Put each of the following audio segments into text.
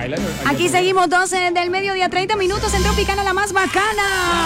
Aquí seguimos 12 del mediodía, 30 minutos en Tropicana, la más bacana.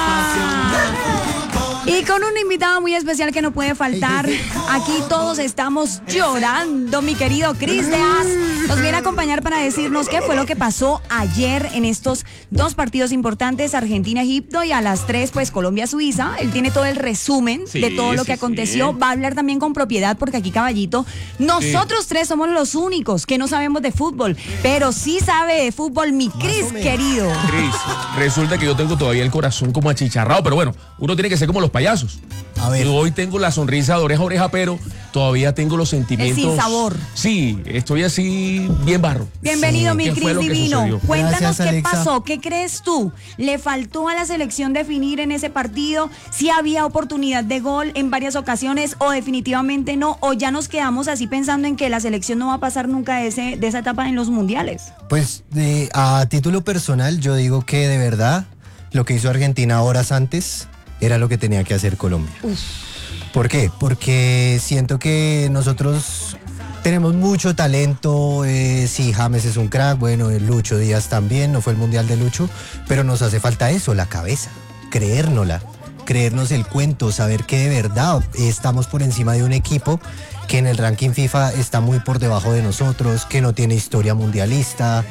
Y con un invitado muy especial que no puede faltar. Aquí todos estamos llorando. Mi querido Cris Deas nos viene a acompañar para decirnos qué fue lo que pasó ayer en estos dos partidos importantes, Argentina-Egipto, y a las 3, pues Colombia-Suiza. Él tiene todo el resumen de todo lo que aconteció. Va a hablar también con propiedad, porque aquí, caballito, nosotros tres somos los únicos que no sabemos de fútbol, pero sí sabe de fútbol mi Cris, querido. Cris, resulta que yo tengo todavía el corazón como achicharrado, pero bueno, uno tiene que ser como los payasos. A ver. Yo hoy tengo la sonrisa de oreja a oreja, pero todavía tengo los sentimientos. El sinsabor. Sí, estoy así bien barro. Bienvenido, mi Cris divino. Cuéntanos Gracias, qué Alexa. pasó, qué crees tú. ¿Le faltó a la selección definir en ese partido si había oportunidad de gol en varias ocasiones o definitivamente no? ¿O ya nos quedamos así pensando en que la selección no va a pasar nunca de esa etapa en los mundiales? Pues a título personal yo digo que de verdad lo que hizo Argentina horas antes era lo que tenía que hacer Colombia. ¿Por qué? Porque siento que nosotros tenemos mucho talento. Sí, James es un crack, bueno, Lucho Díaz también, no fue el mundial de Lucho, pero nos hace falta eso, la cabeza, creérnosla, creernos el cuento, saber que de verdad estamos por encima de un equipo que en el ranking FIFA está muy por debajo de nosotros, que no tiene historia mundialista.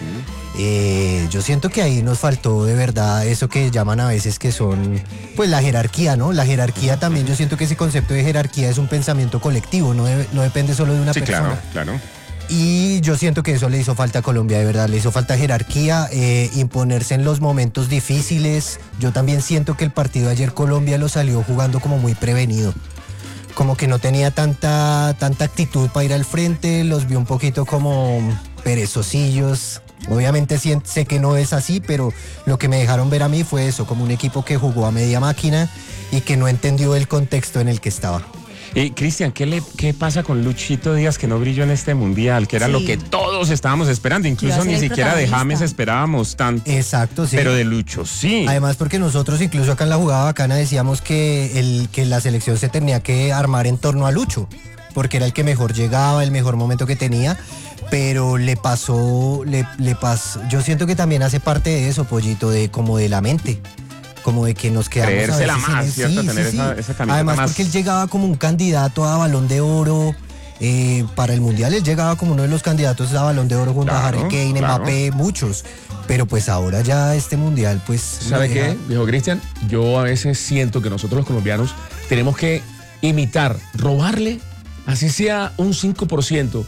Yo siento que ahí nos faltó de verdad eso que llaman a veces que son, pues la jerarquía, ¿no? La jerarquía también, yo siento que ese concepto de jerarquía es un pensamiento colectivo, no depende solo de una persona. Sí, claro. Y yo siento que eso le hizo falta a Colombia, de verdad, le hizo falta jerarquía, imponerse en los momentos difíciles. Yo también siento que el partido de ayer Colombia lo salió jugando como muy prevenido, como que no tenía tanta actitud para ir al frente, los vi un poquito como perezosillos. Obviamente sé que no es así, pero lo que me dejaron ver a mí fue eso, como un equipo que jugó a media máquina y que no entendió el contexto en el que estaba. Cristian, ¿qué pasa con Luchito Díaz que no brilló en este mundial? Que era lo que todos estábamos esperando, incluso ni siquiera de James esperábamos tanto. Exacto, sí. Pero de Lucho sí. Además porque nosotros incluso acá en la jugada bacana decíamos que la selección se tenía que armar en torno a Lucho, porque era el que mejor llegaba, el mejor momento que tenía. Pero le pasó, yo siento que también hace parte de eso, Pollito, de como de la mente, como de que nos quedamos creérsela a veces más, en ¿cierto? Tener esa camiseta además más. porque él llegaba como un candidato a Balón de Oro, para el Mundial él llegaba como uno de los candidatos a Balón de Oro junto a Harry Kane, Mbappé, muchos, pero pues ahora ya este Mundial pues... ¿Sabe qué, viejo Cristian? Yo a veces siento que nosotros los colombianos tenemos que imitar, robarle, así sea un 5%,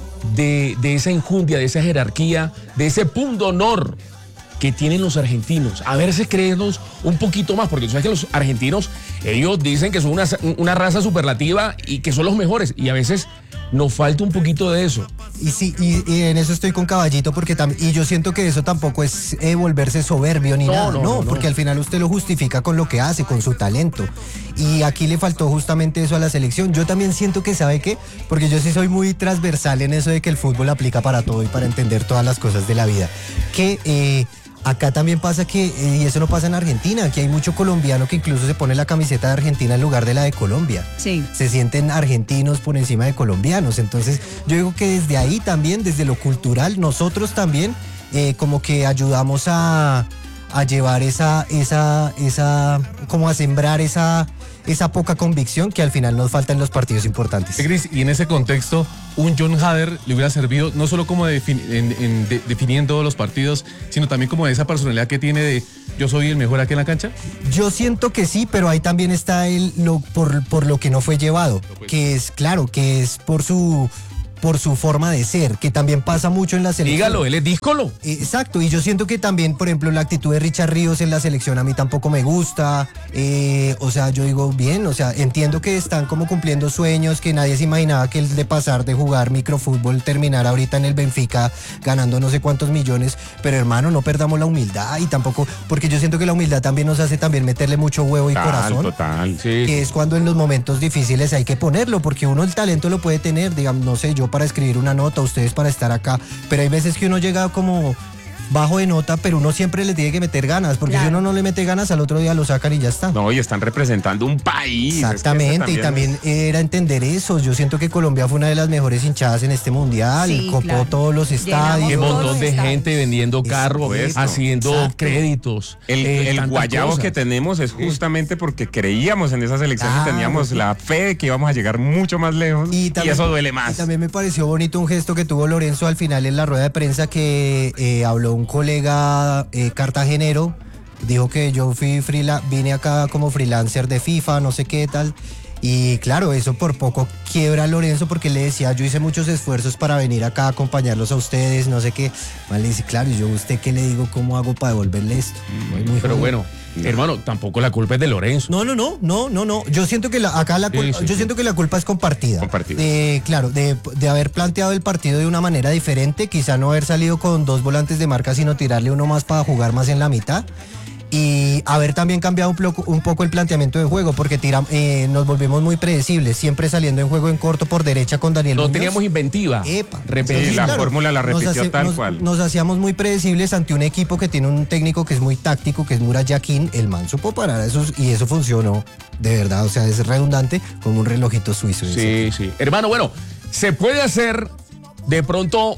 de esa enjundia, de esa jerarquía, de ese punto honor que tienen los argentinos. A verse creernos un poquito más, porque tú sabes que los argentinos, ellos dicen que son una raza superlativa y que son los mejores, y a veces nos falta un poquito de eso. Y sí, y en eso estoy con Caballito, porque y yo siento que eso tampoco es volverse soberbio ni nada, no, porque al final usted lo justifica con lo que hace, con su talento. Y aquí le faltó justamente eso a la selección. Yo también siento que, ¿sabe qué? Porque yo sí soy muy transversal en eso de que el fútbol aplica para todo y para entender todas las cosas de la vida. Que acá también pasa que, y eso no pasa en Argentina, que hay mucho colombiano que incluso se pone la camiseta de Argentina en lugar de la de Colombia. Sí. Se sienten argentinos por encima de colombianos. Entonces yo digo que desde ahí también, desde lo cultural, nosotros también como que ayudamos a llevar como a sembrar esa poca convicción que al final nos falta en los partidos importantes. Cris, y en ese contexto, un John Hader le hubiera servido no solo como definiendo los partidos, sino también como de esa personalidad que tiene de yo soy el mejor aquí en la cancha. Yo siento que sí, pero ahí también está por lo que no fue llevado, que es claro, que es por su forma de ser, que también pasa mucho en la selección. Dígalo, él es díscolo. Exacto, y yo siento que también, por ejemplo, la actitud de Richard Ríos en la selección a mí tampoco me gusta. O sea, yo digo, bien, o sea, entiendo que están como cumpliendo sueños, que nadie se imaginaba que el de pasar de jugar microfútbol terminar ahorita en el Benfica ganando no sé cuántos millones, pero hermano, no perdamos la humildad y tampoco, porque yo siento que la humildad también nos hace también meterle mucho huevo y corazón. Total, sí. Que es cuando en los momentos difíciles hay que ponerlo, porque uno el talento lo puede tener, digamos, no sé, yo para escribir una nota, ustedes para estar acá, pero hay veces que uno llega como bajo de nota, pero uno siempre le tiene que meter ganas, porque Claro. si uno no le mete ganas, al otro día lo sacan y ya está. No, y están representando un país. Exactamente, y también era entender eso. Yo siento que Colombia fue una de las mejores hinchadas en este mundial, Sí, copó claro. todos los estadios. Qué Todos montón los de estadios. gente vendiendo carros, supuesto. haciendo Exacto. créditos. El tantas guayabo cosas. que tenemos es justamente porque creíamos en esa selección y Claro, teníamos sí. la fe de que íbamos a llegar mucho más lejos y eso duele Y más. también me pareció bonito un gesto que tuvo Lorenzo al final en la rueda de prensa que habló un colega cartagenero, dijo que yo vine acá como freelancer de FIFA, no sé qué tal. Y claro, eso por poco quiebra a Lorenzo porque le decía, yo hice muchos esfuerzos para venir acá a acompañarlos a ustedes, no sé qué. Mal le dice, claro, y yo, ¿usted qué le digo? ¿Cómo hago para devolverle esto? Muy Pero jodido. bueno, hermano, tampoco la culpa es de Lorenzo. No. Yo siento que siento que la culpa es compartida. Compartida. Claro, de haber planteado el partido de una manera diferente, quizá no haber salido con 2 volantes de marca, sino tirarle uno más para jugar más en la mitad. Y haber también cambiado un poco el planteamiento de juego, porque nos volvimos muy predecibles, siempre saliendo en juego en corto por derecha con Daniel No Muñoz. teníamos inventiva. Epa. Repetí. Sí, la fórmula la Nos repitió tal cual. Nos hacíamos muy predecibles ante un equipo que tiene un técnico que es muy táctico, que es Murat Yakin. El man supo parar a esos y eso funcionó, de verdad. O sea, es redundante como un relojito suizo. Sí, sí. Hermano, bueno, se puede hacer de pronto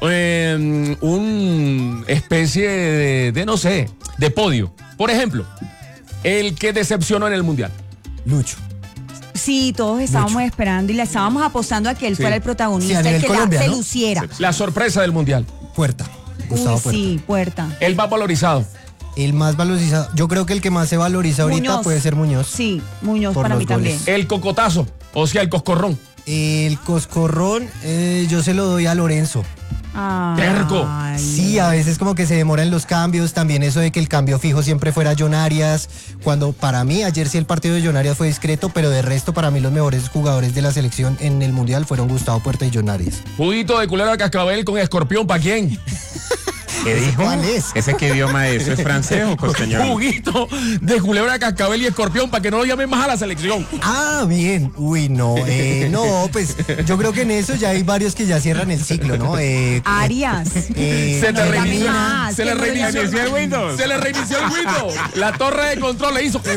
un especie de, no sé, de podio. Por ejemplo, el que decepcionó en el Mundial. Lucho. Sí, todos estábamos esperando y le estábamos apostando a que él Sí. fuera el protagonista Sí, a y nivel que colombiano. se luciera. La sorpresa del Mundial. Puerta. Gustavo Uy, Puerta. sí, Puerta. El más valorizado. El más valorizado. Yo creo que el que más se valoriza ahorita Muñoz. puede ser Muñoz. Sí, Muñoz Por para los mí también. goles. El cocotazo, o sea, el coscorrón. El coscorrón, yo se lo doy a Lorenzo. Ay. Terco. Sí, a veces como que se demoran los cambios, también eso de que el cambio fijo siempre fuera John Arias, cuando para mí ayer sí el partido de John Arias fue discreto, pero de resto para mí los mejores jugadores de la selección en el Mundial fueron Gustavo Puerta y John Arias. Juguito de culebra de cascabel con escorpión, ¿para quién? ¿Qué dijo? ¿Cuál es? ¿Ese qué idioma es? ¿Eso es francés o costeño? Juguito de culebra de cascabel y escorpión para que no lo llamen más a la selección. Ah, bien. Uy, no, no, pues yo creo que en eso ya hay varios que ya cierran el ciclo, ¿no? Arias. Se le no, reinició, más, se le que no le reinició llamen. el Windows. Se le reinició el Windows. La torre de control le hizo.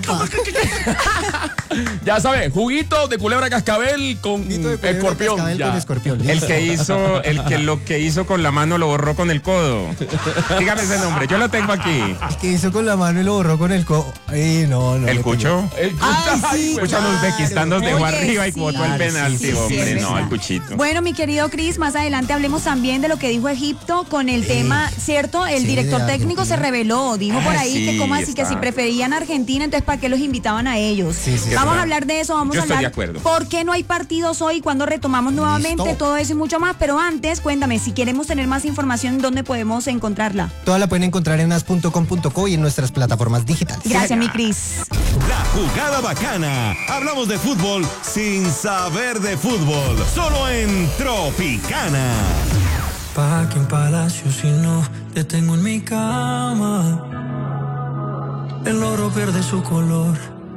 Ya saben, juguito de culebra cascabel con Juguito de culebra escorpión. cascabel Ya. con escorpión. El listo. que hizo, lo que hizo con la mano lo borró con el codo. Dígame ese nombre, yo lo tengo aquí. El que hizo con la mano y lo borró con el no. ¿El le Cucho? El Ay, sí, Ay, Cucho en Uzbekistán nos dejó Oye, arriba y sí. botó el penalti, Sí, sí, hombre. es No, verdad. el Cuchito. Bueno, mi querido Cris, más adelante hablemos también de lo que dijo Egipto con el tema, ¿cierto? El sí, director de técnico se Argentina. reveló, dijo por Ah, ahí sí, que como así, que está. si preferían a Argentina, entonces ¿para qué los invitaban a ellos? Sí, sí, Vamos sí. a hablar de eso, vamos Yo a estoy de hablar acuerdo. por qué no hay partidos hoy, cuando retomamos nuevamente, Listo. todo eso y mucho más, pero antes, cuéntame, si queremos tener más información, ¿dónde podemos encontrarla? Toda la pueden encontrar en as.com.co y en nuestras plataformas digitales. Gracias, mi Cris. La jugada bacana. Hablamos de fútbol sin saber de fútbol. Solo en Tropicana. Pa' que en palacio si no te tengo en mi cama. El oro pierde su color